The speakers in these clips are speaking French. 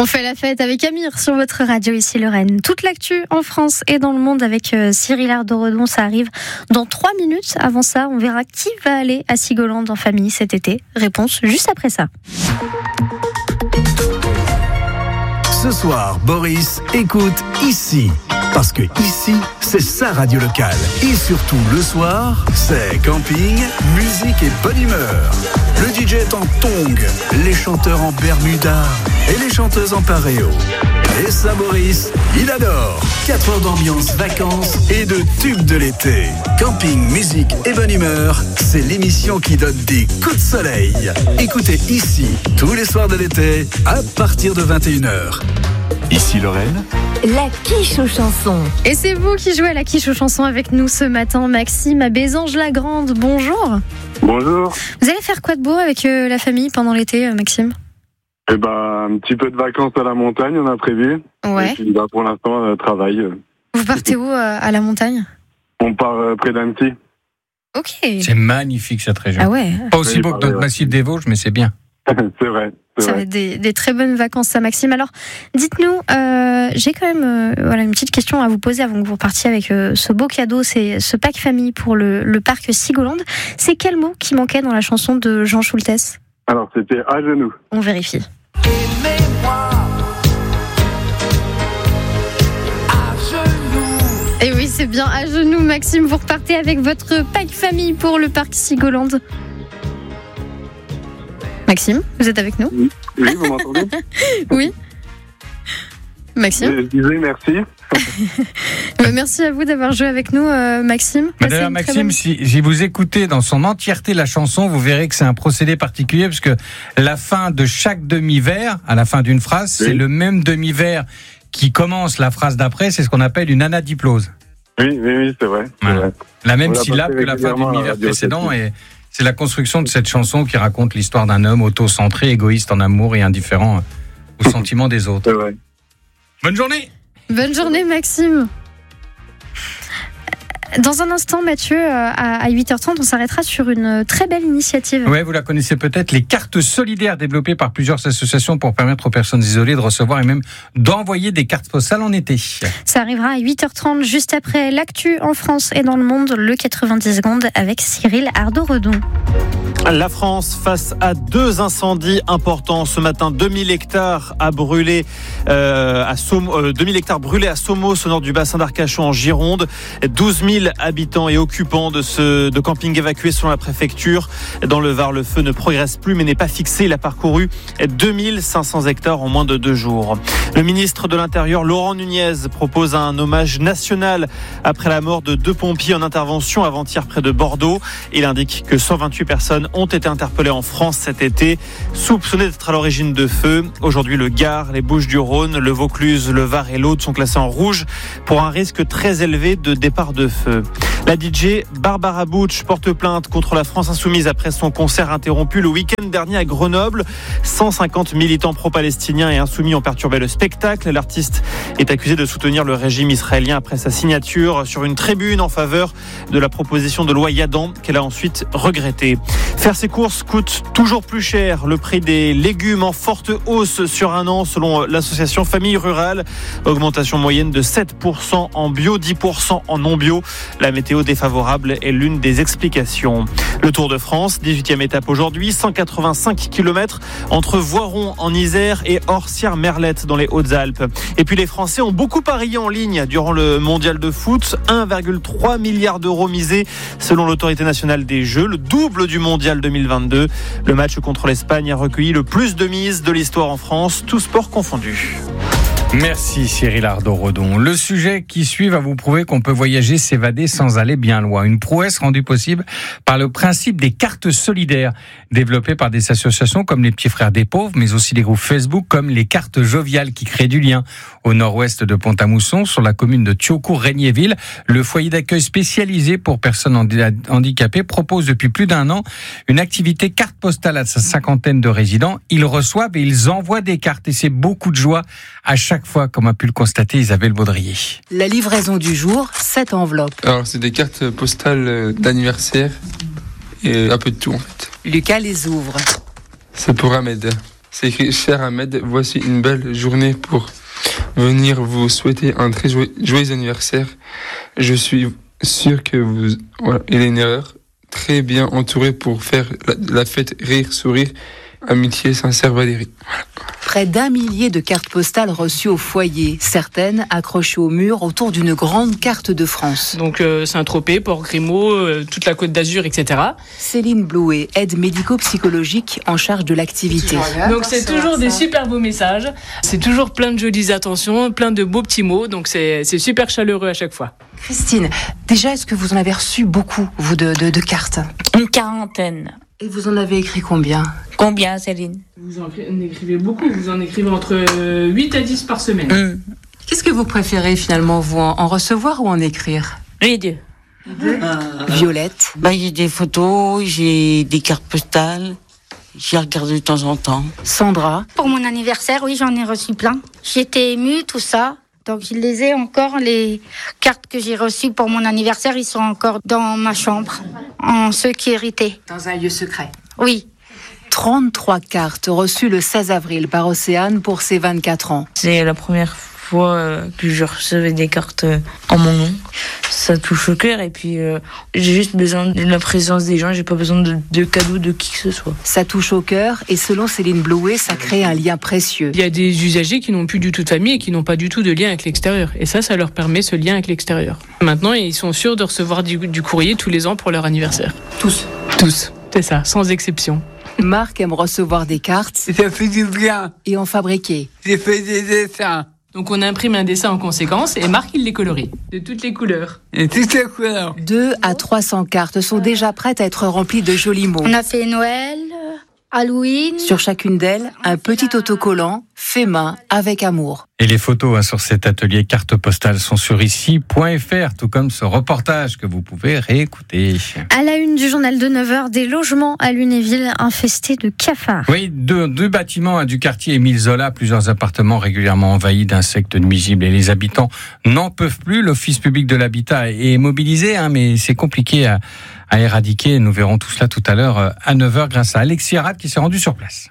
On fait la fête avec Amir sur votre radio, ici Lorraine. Toute l'actu en France et dans le monde avec Cyril Ardoredon, ça arrive dans 3 minutes. Avant ça, on verra qui va aller à Sigolande en famille cet été. Réponse juste après ça. Ce soir, Boris écoute ici. Parce que ici, c'est sa radio locale. Et surtout, le soir, c'est camping, musique et bonne humeur. Le DJ est en tongs, les chanteurs en bermuda et les chanteuses en paréo. Et ça, Boris, il adore. 4 heures d'ambiance, vacances et de tubes de l'été. Camping, musique et bonne humeur, c'est l'émission qui donne des coups de soleil. Écoutez ici, tous les soirs de l'été, à partir de 21h. Ici Lorraine. La quiche aux chansons. Et c'est vous qui jouez à la quiche aux chansons avec nous ce matin, Maxime à Bézange-la-Grande. Bonjour. Bonjour. Vous allez faire quoi de beau avec la famille pendant l'été, Maxime ? Un petit peu de vacances à la montagne, on a prévu. Ouais. Et puis, pour l'instant, travail. Vous partez où à la montagne ? On part près d'Annecy. Ok. C'est magnifique cette région. Ah ouais. Pas aussi beau que notre massif des Vosges, mais c'est bien. C'est vrai. Ça va être des très bonnes vacances, ça, Maxime. Alors, dites-nous, j'ai quand même une petite question à vous poser avant que vous repartiez avec ce beau cadeau, c'est ce pack famille pour le parc Sigolande. C'est quel mot qui manquait dans la chanson de Jean Schultes ? Alors, c'était à genoux. On vérifie. Et oui, c'est bien à genoux, Maxime. Vous repartez avec votre pack famille pour le parc Sigolande. Maxime, vous êtes avec nous ? Oui, vous m'entendez ? Oui. Maxime ? Je disais merci. Merci à vous d'avoir joué avec nous, Maxime. D'ailleurs, Maxime, si vous écoutez dans son entièreté la chanson, vous verrez que c'est un procédé particulier, parce que la fin de chaque demi-vers, à la fin d'une phrase, c'est le même demi-vers qui commence la phrase d'après, c'est ce qu'on appelle une anadiplose. Oui, c'est vrai. Voilà. Vrai. La même syllabe que la fin du demi-vers précédent, et c'est la construction de cette chanson qui raconte l'histoire d'un homme auto-centré, égoïste en amour et indifférent aux sentiments des autres. C'est vrai. Bonne journée. Bonne journée, Maxime. Dans un instant, Mathieu, à 8h30, on s'arrêtera sur une très belle initiative. Oui, vous la connaissez peut-être, les cartes solidaires développées par plusieurs associations pour permettre aux personnes isolées de recevoir et même d'envoyer des cartes postales en été. Ça arrivera à 8h30, juste après l'actu en France et dans le monde, le 90 secondes avec Cyril Ardoredon. La France face à 2 incendies importants ce matin. 2000 hectares à brûler 2000 hectares brûlés à Somos, au nord du bassin d'Arcachon en Gironde. 12 000 habitants et occupants de camping évacués selon la préfecture. Dans le Var, le feu ne progresse plus mais n'est pas fixé. Il a parcouru 2500 hectares en moins de 2 jours. Le ministre de l'Intérieur, Laurent Nunez, propose un hommage national après la mort de 2 pompiers en intervention avant-hier près de Bordeaux. Il indique que 128 personnes ont été interpellées en France cet été, soupçonnées d'être à l'origine de feux. Aujourd'hui, le Gard, les Bouches-du-Rhône, le Vaucluse, le Var et l'Aude sont classés en rouge pour un risque très élevé de départ de feu. La DJ Barbara Butch porte plainte contre la France Insoumise après son concert interrompu le week-end dernier à Grenoble. 150 militants pro-palestiniens et insoumis ont perturbé le spectacle. L'artiste est accusé de soutenir le régime israélien après sa signature sur une tribune en faveur de la proposition de loi Yadan qu'elle a ensuite regrettée. Faire ses courses coûte toujours plus cher. Le prix des légumes en forte hausse sur un an selon l'association Famille Rurale. Augmentation moyenne de 7% en bio, 10% en non bio. La météo défavorable est l'une des explications. Le Tour de France, 18e étape aujourd'hui, 185 km entre Voiron en Isère et Orsières-Merlette dans les Hautes-Alpes. Et puis les Français ont beaucoup parié en ligne durant le mondial de foot. 1,3 milliard d'euros misés selon l'autorité nationale des Jeux, le double du mondial 2022. Le match contre l'Espagne a recueilli le plus de mises de l'histoire en France, tous sports confondus. Merci Cyril Ardoredon. Le sujet qui suit va vous prouver qu'on peut voyager, s'évader sans aller bien loin. Une prouesse rendue possible par le principe des cartes solidaires développées par des associations comme les Petits Frères des Pauvres, mais aussi des groupes Facebook comme les Cartes Joviales qui créent du lien. Au nord-ouest de Pont-à-Mousson, sur la commune de Thiocourt-Régniéville, le foyer d'accueil spécialisé pour personnes handicapées propose depuis plus d'1 an une activité carte postale à sa 50aine de résidents. Ils reçoivent et ils envoient des cartes et c'est beaucoup de joie à chaque fois, comme a pu le constater Isabelle Baudrier. La livraison du jour, 7 enveloppes. Alors c'est des cartes postales d'anniversaire et un peu de tout en fait. Lucas les ouvre. C'est pour Ahmed. C'est écrit: cher Ahmed, voici une belle journée pour venir vous souhaiter un très joyeux anniversaire. Je suis sûr que il est une erreur. Très bien entouré pour faire la fête, rire, sourire. Amitié sincère, Valérie. Voilà. Près d'1 millier de cartes postales reçues au foyer, certaines accrochées au mur autour d'une grande carte de France. Donc Saint-Tropez, Port-Grimaud, toute la Côte d'Azur, etc. Céline Blouet, aide médico-psychologique en charge de l'activité. Donc c'est toujours des super beaux messages, c'est toujours plein de jolies attentions, plein de beaux petits mots, donc c'est super chaleureux à chaque fois. Christine, déjà, est-ce que vous en avez reçu beaucoup, vous, de cartes? Une quarantaine. Et vous en avez écrit combien? Combien, Céline? Vous en écrivez beaucoup, vous en écrivez entre 8 à 10 par semaine. Qu'est-ce que vous préférez finalement, vous, en recevoir ou en écrire? Les deux. Violette? J'ai des photos, j'ai des cartes postales, j'y regarde de temps en temps. Sandra? Pour mon anniversaire, oui, j'en ai reçu plein. J'étais émue, tout ça. Donc je les ai encore, les cartes que j'ai reçues pour mon anniversaire, ils sont encore dans ma chambre, en sécurité. Dans un lieu secret? Oui. 33 cartes reçues le 16 avril par Océane pour ses 24 ans. C'est la première fois que je recevais des cartes en mon nom. Ça touche au cœur et puis j'ai juste besoin de la présence des gens, j'ai pas besoin de cadeaux de qui que ce soit. Ça touche au cœur et selon Céline Blouet, ça crée un lien précieux. Il y a des usagers qui n'ont plus du tout de famille et qui n'ont pas du tout de lien avec l'extérieur. Et ça leur permet ce lien avec l'extérieur. Maintenant, ils sont sûrs de recevoir du courrier tous les ans pour leur anniversaire. Tous, c'est ça, sans exception. Marc aime recevoir des cartes. Ça fait du bien. Et en fabriquer. J'ai fait des dessins. Donc on imprime un dessin en conséquence et Marc il les colorie de toutes les couleurs. Et toutes les couleurs. 200 à 300 cartes sont déjà prêtes à être remplies de jolis mots. On a fait Noël, Halloween. Sur chacune d'elles, un petit autocollant fait main avec amour. Et les photos sur cet atelier carte postale sont sur ici.fr, tout comme ce reportage que vous pouvez réécouter. À la une du journal de 9h, des logements à Lunéville infestés de cafards. Oui, deux bâtiments du quartier Émile Zola, plusieurs appartements régulièrement envahis d'insectes nuisibles et les habitants n'en peuvent plus. L'Office public de l'habitat est mobilisé, mais c'est compliqué à éradiquer. Nous verrons tout cela tout à l'heure à 9h grâce à Alexis Arad qui s'est rendu sur place.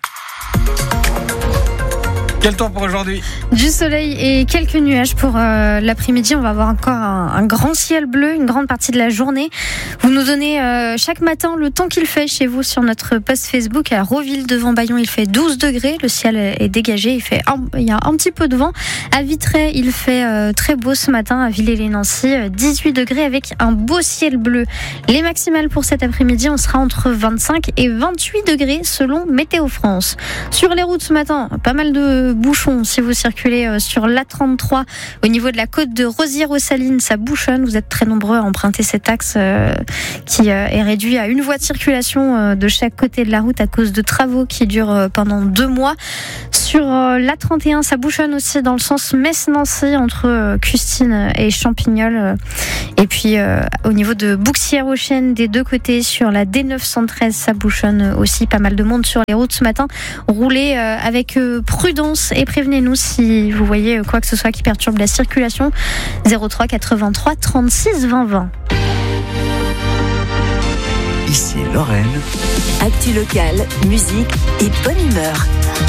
Quel temps pour aujourd'hui? Du soleil et quelques nuages pour l'après-midi. On va avoir encore un grand ciel bleu, une grande partie de la journée. Vous nous donnez chaque matin le temps qu'il fait chez vous sur notre post Facebook. À Roville devant Bayon, il fait 12 degrés. Le ciel est dégagé. Il y a un petit peu de vent. À Vitré, il fait très beau ce matin. À Villers-les-Nancy, 18 degrés avec un beau ciel bleu. Les maximales pour cet après-midi, on sera entre 25 et 28 degrés selon Météo France. Sur les routes ce matin, pas mal de bouchons si vous circulez sur l'A33 au niveau de la côte de Rosières-aux-Salines, ça bouchonne. Vous êtes très nombreux à emprunter cet axe qui est réduit à une voie de circulation de chaque côté de la route à cause de travaux qui durent pendant 2 mois. Sur l'A31, ça bouchonne aussi dans le sens Metz-Nancy entre Custine et Champignol. Et puis au niveau de Bouxières-aux-Chênes, des deux côtés, sur la D913, ça bouchonne aussi. Pas mal de monde sur les routes ce matin. Roulez avec prudence et prévenez-nous si vous voyez quoi que ce soit qui perturbe la circulation. 03 83 36 20 20. Ici Lorraine. Actu locale, musique et bonne humeur.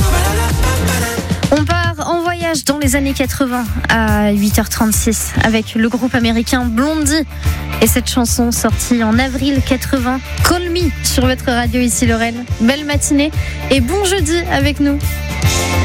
On part en voyage dans les années 80 à 8h36 avec le groupe américain Blondie et cette chanson sortie en avril 80, Call Me, sur votre radio ici Lorraine. Belle matinée et bon jeudi avec nous.